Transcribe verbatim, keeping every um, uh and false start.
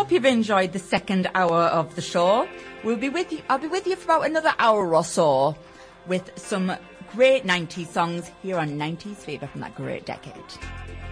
hope you've enjoyed the second hour of the show. We'll be with you. I'll be with you for about another hour or so with some great nineties songs here on nineties Fever from that great decade.